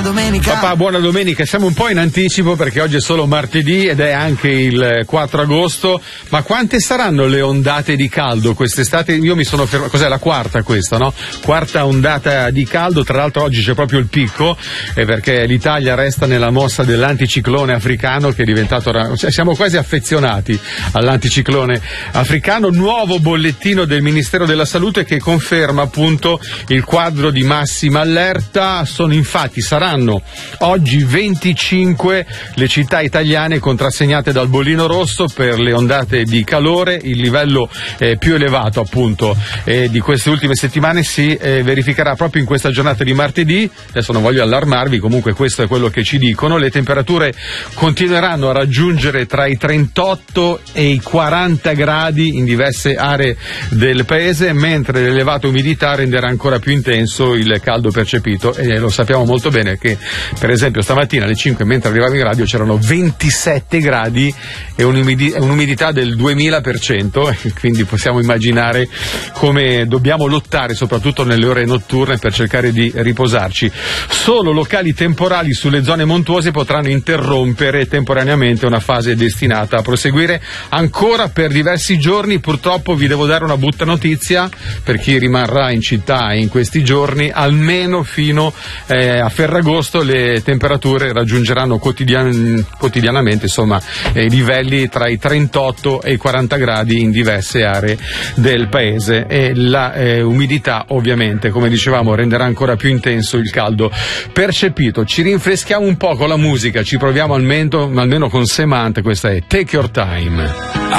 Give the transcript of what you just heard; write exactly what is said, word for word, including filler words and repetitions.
domenica. Papà, buona domenica. Siamo un po' in anticipo perché oggi è solo martedì ed è anche il quattro agosto. Ma quante saranno le ondate di caldo quest'estate? Io mi sono fermato. Cos'è la quarta questa, no? Quarta ondata di caldo. Tra l'altro oggi c'è proprio il picco, eh, perché l'Italia resta nella mossa dell'anticiclone africano che è diventato. Cioè, siamo quasi affezionati all'anticiclone africano. Nuovo bollettino del Ministero della Salute che conferma appunto il quadro di massima allerta. Sono infatti saranno oggi venticinque le città italiane contrassegnate dal bollino rosso per le ondate di calore. Il livello eh, più elevato appunto eh, di queste ultime settimane si eh, verificherà proprio in questa giornata di martedì. Adesso non voglio allarmarvi, comunque questo è quello che ci dicono. Le temperature continueranno a raggiungere tra i trentotto e i quaranta gradi in diverse aree del paese, mentre l'elevata umidità renderà ancora più intenso il caldo percepito, e lo sappiamo molto bene che per esempio stamattina alle cinque mentre arrivavo in radio c'erano ventisette gradi e un'umidi- un'umidità del duemila per cento, e quindi possiamo immaginare come dobbiamo lottare soprattutto nelle ore notturne per cercare di riposarci. Solo locali temporali sulle zone montuose potranno interrompere temporaneamente una fase destinata a proseguire ancora per diversi giorni. Purtroppo vi devo dare una brutta notizia per chi rimarrà in città in questi giorni: almeno fino eh, a Ferragosto le temperature raggiungeranno quotidian- quotidianamente insomma eh, livelli tra i trentotto e i quaranta gradi in diverse aree del paese, e la eh, umidità ovviamente, come dicevamo, renderà ancora più intenso il caldo percepito. Ci rinfreschiamo un po' con la musica, ci proviamo almeno, almeno con Semant. Questa è Take Your Time.